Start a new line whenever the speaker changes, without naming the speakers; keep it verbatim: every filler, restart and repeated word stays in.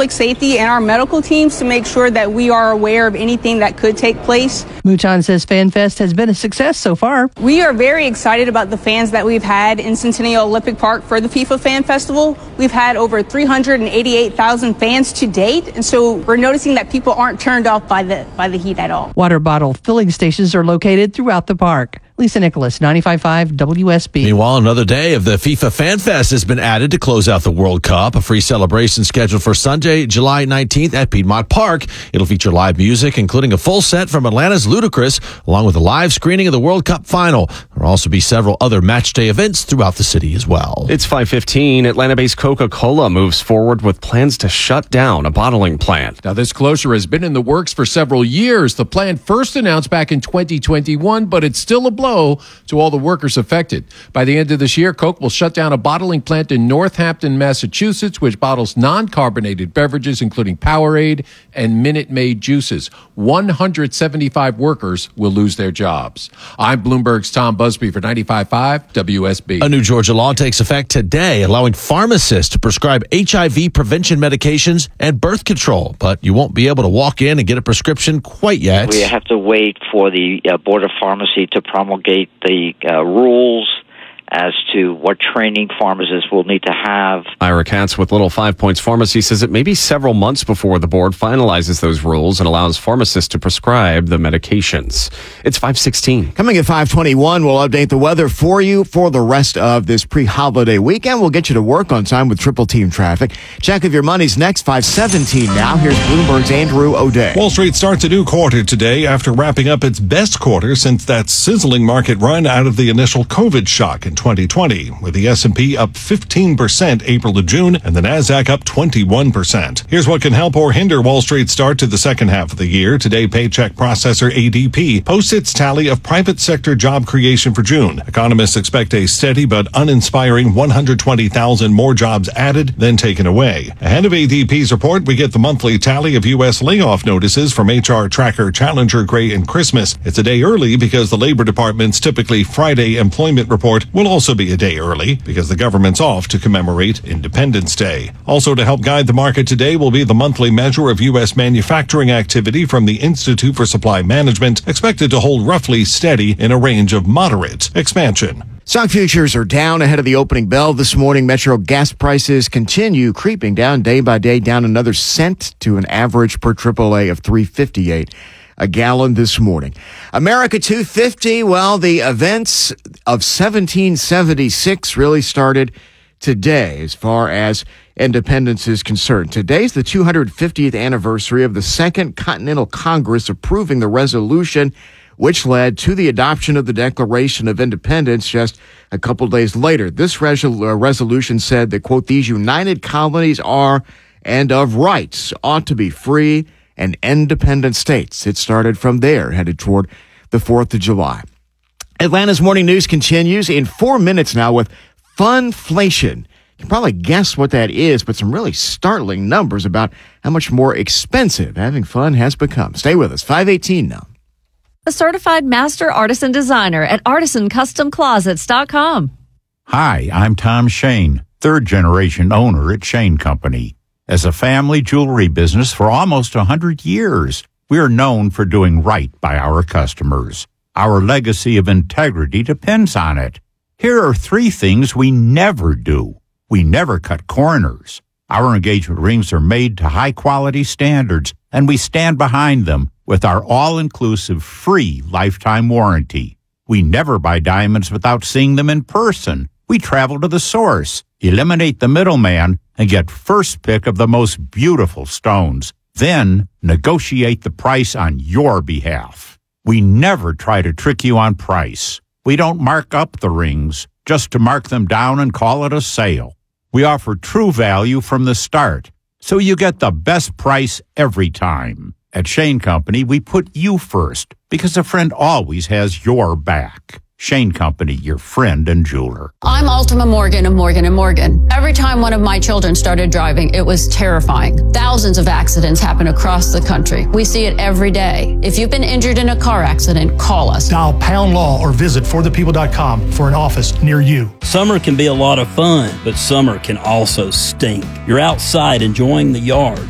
public safety and our medical teams to make sure that we are aware of anything that could take place.
Mouton says FanFest has been a success so far.
We are very excited about the fans that we've had in Centennial Olympic Park for the FIFA Fan Festival. We've had over three hundred eighty-eight thousand fans to date, and so we're noticing that people aren't turned off by the by the heat at all.
Water bottle filling stations are located throughout the park. Lisa Nicholas, ninety-five point five W S B.
Meanwhile, another day of the FIFA Fan Fest has been added to close out the World Cup. A free celebration scheduled for Sunday, July nineteenth at Piedmont Park. It'll feature live music, including a full set from Atlanta's Ludacris, along with a live screening of the World Cup final. There will also be several other match day events throughout the city as well.
It's five fifteen. Atlanta-based Coca-Cola moves forward with plans to shut down a bottling plant.
Now, this closure has been in the works for several years. The plan first announced back in twenty twenty-one, but it's still a blow to all the workers affected. By the end of this year, Coke will shut down a bottling plant in Northampton, Massachusetts, which bottles non-carbonated beverages, including Powerade and Minute Maid juices. one hundred seventy-five workers will lose their jobs. I'm Bloomberg's Tom Busby for ninety-five point five W S B.
A new Georgia law takes effect today, allowing pharmacists to prescribe H I V prevention medications and birth control. But you won't be able to walk in and get a prescription quite yet.
We have to wait for the uh, Board of Pharmacy to promulgate the uh, rules as to what training pharmacists will need to have.
Ira Katz with Little Five Points Pharmacy says it may be several months before the board finalizes those rules and allows pharmacists to prescribe the medications. It's five sixteen.
Coming at five twenty-one, we'll update the weather for you for the rest of this pre-holiday weekend. We'll get you to work on time with triple team traffic. Check if your money's next. five seventeen now. Here's Bloomberg's Andrew O'Day.
Wall Street starts a new quarter today after wrapping up its best quarter since that sizzling market run out of the initial COVID shock in twenty twenty, with the S and P up fifteen percent April to June and the Nasdaq up twenty-one percent. Here's what can help or hinder Wall Street's start to the second half of the year. Today, paycheck processor A D P posts its tally of private sector job creation for June. Economists expect a steady but uninspiring one hundred twenty thousand more jobs added than taken away. Ahead of A D P's report, we get the monthly tally of U S layoff notices from H R tracker Challenger, Gray and Christmas. It's a day early because the Labor Department's typically Friday employment report will also be a day early because the government's off to commemorate Independence Day. Also to help guide the market today will be the monthly measure of U S manufacturing activity from the Institute for Supply Management, expected to hold roughly steady in a range of moderate expansion.
Stock futures are down ahead of the opening bell this morning. Metro gas prices continue creeping down day by day, down another cent to an average per triple A of three fifty-eight a gallon this morning. America two fifty, well, the events of seventeen seventy-six really started today as far as independence is concerned. Today's the two hundred fiftieth anniversary of the Second Continental Congress approving the resolution which led to the adoption of the Declaration of Independence just a couple days later. This resol- uh, resolution said that, quote, these united colonies are and of rights ought to be free and independent states. It started from there, headed toward the fourth of July. Atlanta's Morning News continues in four minutes now with funflation. You can probably guess what that is, but some really startling numbers about how much more expensive having fun has become. Stay with us. five eighteen now.
A certified master artisan designer at artisan custom closets dot com.
Hi, I'm Tom Shane, third generation owner at Shane Company. As a family jewelry business for almost one hundred years, we are known for doing right by our customers. Our legacy of integrity depends on it. Here are three things we never do. We never cut corners. Our engagement rings are made to high-quality standards, and we stand behind them with our all-inclusive free lifetime warranty. We never buy diamonds without seeing them in person. We travel to the source, eliminate the middleman, and get first pick of the most beautiful stones. Then negotiate the price on your behalf. We never try to trick you on price. We don't mark up the rings just to mark them down and call it a sale. We offer true value from the start, so you get the best price every time. At Shane Company, we put you first because a friend always has your back. Shane Company, your friend and jeweler.
I'm Ultima Morgan of Morgan and Morgan. Every time one of my children started driving, it was terrifying. Thousands of accidents happen across the country. We see it every day. If you've been injured in a car accident, call us.
Dial Pound Law or visit for the people dot com for an office near you.
Summer can be a lot of fun, but summer can also stink. You're outside enjoying the yard.